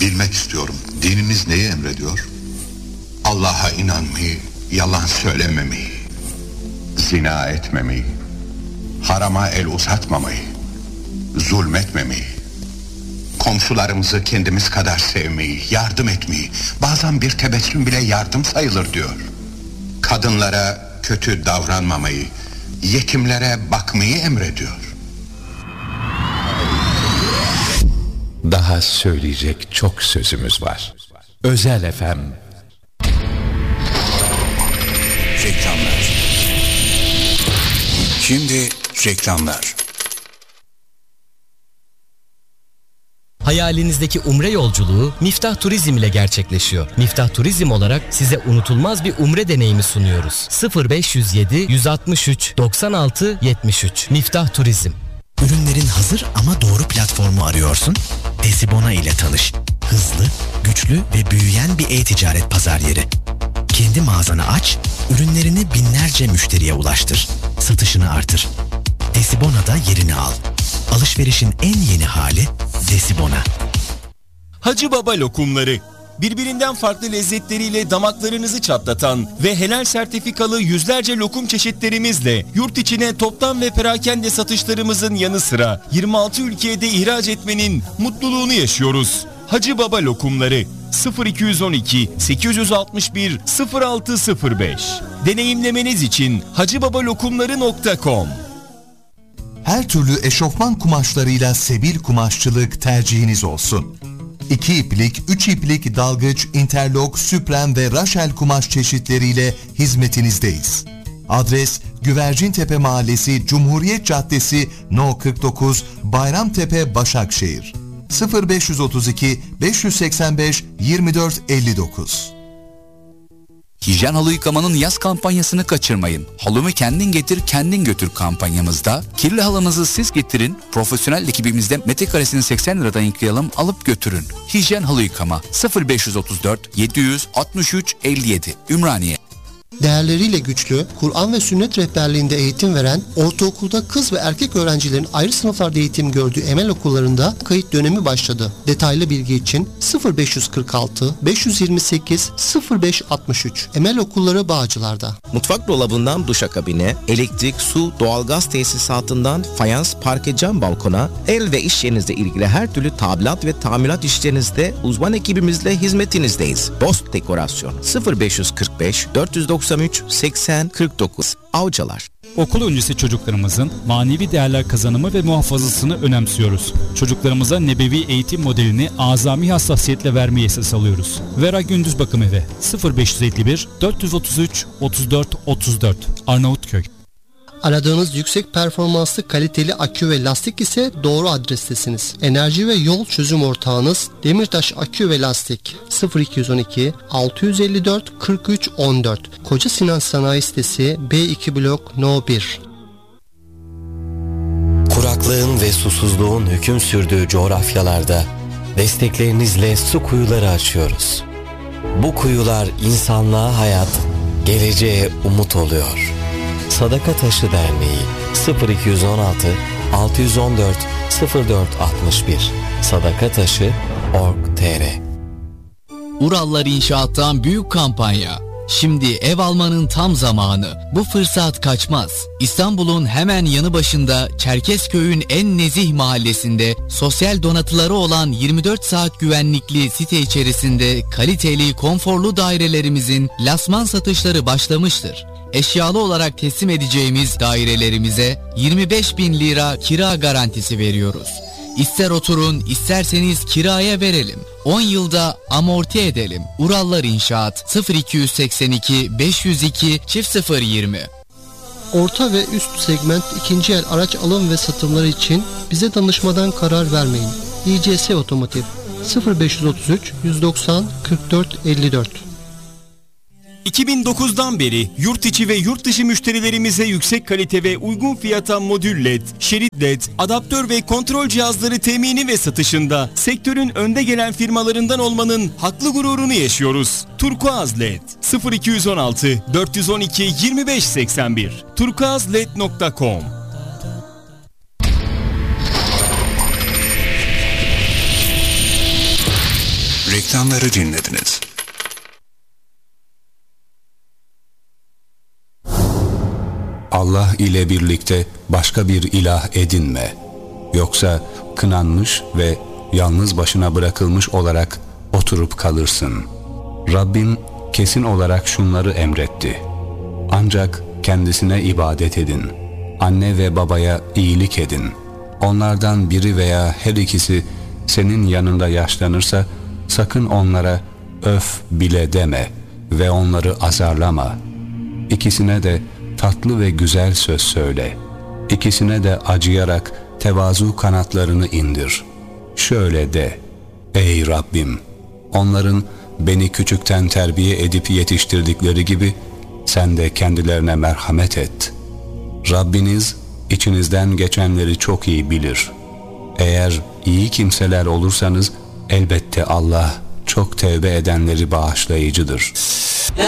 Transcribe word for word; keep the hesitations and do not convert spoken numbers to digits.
Bilmek istiyorum. Dininiz neyi emrediyor? Allah'a inanmayı, yalan söylememeyi, zina etmemeyi, harama el uzatmamayı, zulmetmemeyi, komşularımızı kendimiz kadar sevmeyi, yardım etmeyi, bazen bir tebessüm bile yardım sayılır diyor. Kadınlara kötü davranmamayı, yetimlere bakmayı emrediyor. Daha söyleyecek çok sözümüz var. Özel F M. Reklamlar. Şimdi reklamlar. Hayalinizdeki umre yolculuğu Miftah Turizm ile gerçekleşiyor. Miftah Turizm olarak size unutulmaz bir umre deneyimi sunuyoruz. sıfır beş yüz yedi yüz altmış üç doksan altı yetmiş üç Miftah Turizm. Ürünlerin hazır ama doğru platformu arıyorsun? Desibona ile tanış. Hızlı, güçlü ve büyüyen bir e-ticaret pazar yeri. Kendi mağazanı aç, ürünlerini binlerce müşteriye ulaştır. Satışını artır. Desibona'da yerini al. Alışverişin en yeni hali Desibona. Hacı Baba lokumları. Birbirinden farklı lezzetleriyle damaklarınızı çatlatan ve helal sertifikalı yüzlerce lokum çeşitlerimizle yurt içine toptan ve perakende satışlarımızın yanı sıra yirmi altı ülkeye de ihraç etmenin mutluluğunu yaşıyoruz. Hacı Baba lokumları sıfır iki on iki sekiz yüz altmış bir sıfır altı sıfır beş. Deneyimlemeniz için hacıbabalokumları nokta com. Her türlü eşofman kumaşlarıyla Sebil Kumaşçılık tercihiniz olsun. İki iplik, üç iplik, dalgıç, interlok, süpren ve raşel kumaş çeşitleriyle hizmetinizdeyiz. Adres Güvercintepe Mahallesi, Cumhuriyet Caddesi, No kırk dokuz, Bayramtepe, Başakşehir. sıfır beş otuz iki beş seksen beş yirmi dört elli dokuz. Hijyen halı yıkamanın yaz kampanyasını kaçırmayın. Halımı kendin getir, kendin götür kampanyamızda kirli halınızı siz getirin, profesyonel ekibimizde metrekaresini seksen liradan yıkayalım, alıp götürün. Hijyen halı yıkama sıfır beş otuz dört yedi yüz altmış üç elli yedi Ümraniye. Değerleriyle güçlü, Kur'an ve sünnet rehberliğinde eğitim veren, ortaokulda kız ve erkek öğrencilerin ayrı sınıflarda eğitim gördüğü Emel okullarında kayıt dönemi başladı. Detaylı bilgi için sıfır beş kırk altı beş yirmi sekiz sıfır beş altmış üç Emel Okulları Bağcılar'da. Mutfak dolabından duşakabine, elektrik, su, doğalgaz tesisatından fayans, parke, cam balkona, el ve iş yerinizle ilgili her türlü tadilat ve tamirat işlerinizde uzman ekibimizle hizmetinizdeyiz. Bost Dekorasyon sıfır beş kırk beş dört yüz doksan üç seksen kırk dokuz Avcılar. Okul öncesi çocuklarımızın manevi değerler kazanımı ve muhafazasını önemsiyoruz. Çocuklarımıza nebevi eğitim modelini azami hassasiyetle vermeyi esas alıyoruz. Vera Gündüz Bakım Evi sıfır beş elli bir dört otuz üç otuz dört otuz dört Arnavutköy. Aradığınız yüksek performanslı kaliteli akü ve lastik ise doğru adrestesiniz. Enerji ve yol çözüm ortağınız Demirtaş Akü ve Lastik sıfır iki on iki altı yüz elli dört kırk üç on dört Koca Sinan Sanayi Sitesi B iki Blok No bir. Kuraklığın ve susuzluğun hüküm sürdüğü coğrafyalarda desteklerinizle su kuyuları açıyoruz. Bu kuyular insanlığa hayat, geleceğe umut oluyor. Sadaka Taşı Derneği sıfır iki on altı altı yüz on dört sıfır dört altmış bir sadakataşı nokta org nokta tr. Urallar İnşaat'tan büyük kampanya. Şimdi ev almanın tam zamanı. Bu fırsat kaçmaz. İstanbul'un hemen yanı başında Çerkezköy'ün en nezih mahallesinde sosyal donatıları olan yirmi dört saat güvenlikli site içerisinde kaliteli, konforlu dairelerimizin lasman satışları başlamıştır. Eşyalı olarak teslim edeceğimiz dairelerimize yirmi beş bin lira kira garantisi veriyoruz. İster oturun, isterseniz kiraya verelim. on yılda amorti edelim. Urallar İnşaat sıfır iki seksen iki beş yüz iki sıfır yirmi. Orta ve üst segment ikinci el araç alım ve satımları için bize danışmadan karar vermeyin. İ C S Otomotiv sıfır beş otuz üç yüz doksan kırk dört elli dört. iki bin dokuzdan beri yurt içi ve yurt dışı müşterilerimize yüksek kalite ve uygun fiyata modül led, şerit led, adaptör ve kontrol cihazları temini ve satışında sektörün önde gelen firmalarından olmanın haklı gururunu yaşıyoruz. Turkuaz led sıfır iki on altı dört on iki yirmi beş seksen bir turkuaz led nokta com. Reklamları dinlediniz. Allah ile birlikte başka bir ilah edinme. Yoksa kınanmış ve yalnız başına bırakılmış olarak oturup kalırsın. Rabbin kesin olarak şunları emretti. Ancak kendisine ibadet edin. Anne ve babaya iyilik edin. Onlardan biri veya her ikisi senin yanında yaşlanırsa sakın onlara öf bile deme ve onları azarlama. İkisine de tatlı ve güzel söz söyle. İkisine de acıyarak tevazu kanatlarını indir. Şöyle de: ey Rabbim, onların beni küçükten terbiye edip yetiştirdikleri gibi sen de kendilerine merhamet et. Rabbiniz içinizden geçenleri çok iyi bilir. Eğer iyi kimseler olursanız elbette Allah çok tevbe edenleri bağışlayıcıdır.